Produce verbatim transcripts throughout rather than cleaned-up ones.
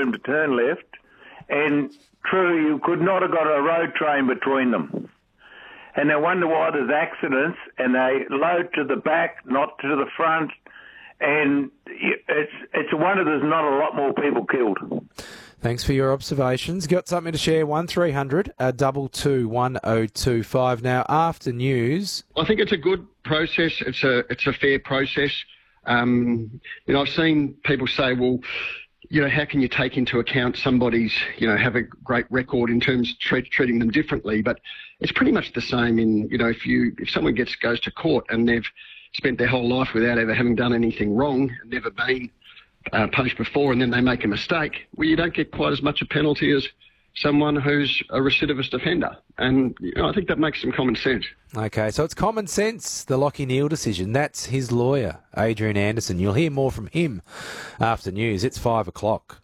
them to turn left, and true, you could not have got a road train between them. And they wonder why there's accidents, and they load to the back, not to the front, and it's it's a wonder there's not a lot more people killed. Thanks for your observations. Got something to share? one three hundred two two one oh two five. Now, after news... I think it's a good process. It's a it's a fair process. Um, you know, I've seen people say, well, you know, how can you take into account somebody's, you know, have a great record in terms of treat, treating them differently? But it's pretty much the same in, you know, if you if someone gets goes to court and they've spent their whole life without ever having done anything wrong, and never been uh, punished before, and then they make a mistake, well, you don't get quite as much a penalty as someone who's a recidivist offender. And you know, I think that makes some common sense. Okay, so it's common sense, the Lachie Neale decision. That's his lawyer, Adrian Anderson. You'll hear more from him after news. It's five o'clock.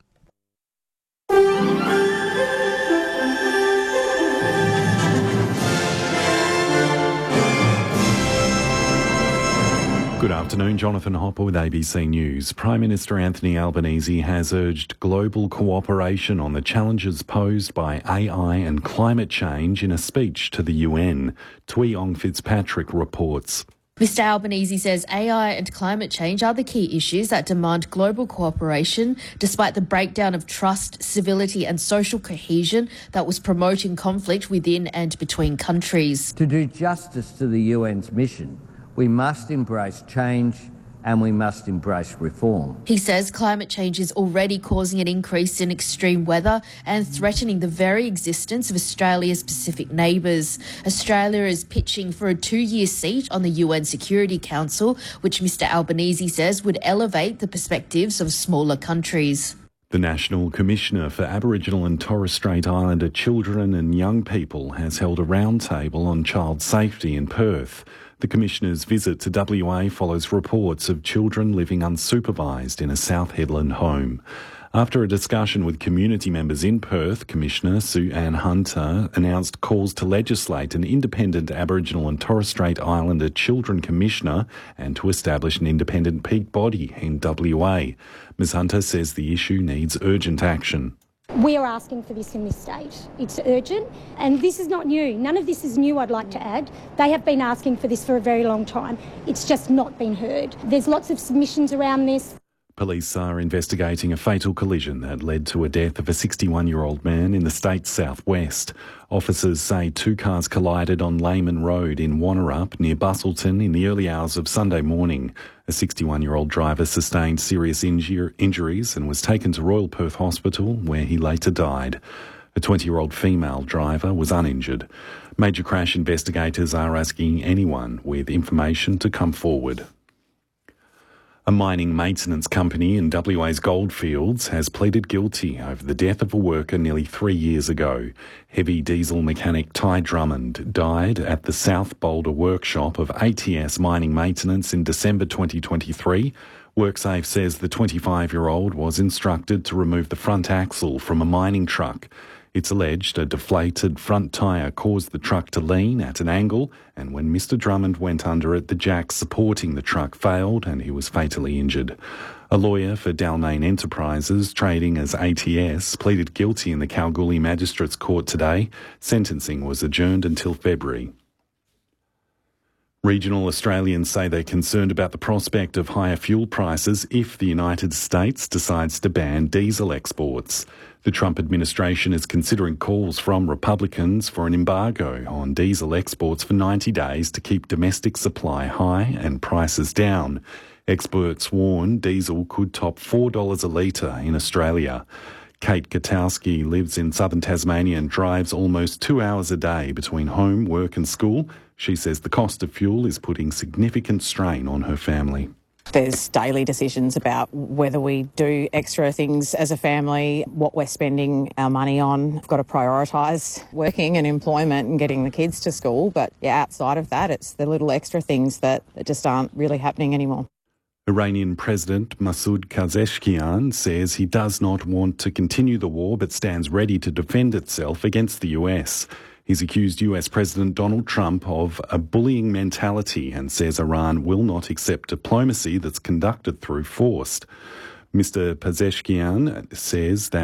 Good afternoon, Jonathan Hopper with A B C News. Prime Minister Anthony Albanese has urged global cooperation on the challenges posed by A I and climate change in a speech to the U N. Tui Ong Fitzpatrick reports. Mister Albanese says A I and climate change are the key issues that demand global cooperation, despite the breakdown of trust, civility and social cohesion that was promoting conflict within and between countries. To do justice to the U N's mission, we must embrace change and we must embrace reform. He says climate change is already causing an increase in extreme weather and threatening the very existence of Australia's Pacific neighbours. Australia is pitching for a two-year seat on the U N Security Council, which Mister Albanese says would elevate the perspectives of smaller countries. The National Commissioner for Aboriginal and Torres Strait Islander Children and Young People has held a roundtable on child safety in Perth. The Commissioner's visit to W A follows reports of children living unsupervised in a South Hedland home. After a discussion with community members in Perth, Commissioner Sue Ann Hunter announced calls to legislate an independent Aboriginal and Torres Strait Islander Children Commissioner and to establish an independent peak body in W A. Miz Hunter says the issue needs urgent action. We are asking for this in this state. It's urgent, and this is not new. None of this is new, I'd like to add. They have been asking for this for a very long time. It's just not been heard. There's lots of submissions around this. Police are investigating a fatal collision that led to a death of a sixty-one-year-old man in the state's southwest. Officers say two cars collided on Lehman Road in Wannerup near Bustleton in the early hours of Sunday morning. A sixty-one-year-old driver sustained serious injur- injuries and was taken to Royal Perth Hospital, where he later died. A twenty-year-old female driver was uninjured. Major crash investigators are asking anyone with information to come forward. A mining maintenance company in W A's goldfields has pleaded guilty over the death of a worker nearly three years ago. Heavy diesel mechanic Ty Drummond died at the South Boulder workshop of A T S Mining Maintenance in December twenty twenty-three. WorkSafe says the twenty-five-year-old was instructed to remove the front axle from a mining truck. It's alleged a deflated front tyre caused the truck to lean at an angle, and when Mister Drummond went under it, the jacks supporting the truck failed and he was fatally injured. A lawyer for Dalmain Enterprises, trading as A T S, pleaded guilty in the Kalgoorlie Magistrates Court today. Sentencing was adjourned until February. Regional Australians say they're concerned about the prospect of higher fuel prices if the United States decides to ban diesel exports. The Trump administration is considering calls from Republicans for an embargo on diesel exports for ninety days to keep domestic supply high and prices down. Experts warn diesel could top four dollars a litre in Australia. Kate Gutowski lives in southern Tasmania and drives almost two hours a day between home, work and school. She says the cost of fuel is putting significant strain on her family. There's daily decisions about whether we do extra things as a family, what we're spending our money on. We've got to prioritise working and employment and getting the kids to school. But yeah, outside of that, it's the little extra things that, that just aren't really happening anymore. Iranian President Masoud Pezeshkian says he does not want to continue the war but stands ready to defend itself against the U S. He's accused U S President Donald Trump of a bullying mentality and says Iran will not accept diplomacy that's conducted through force. Mister Pezeshkian says that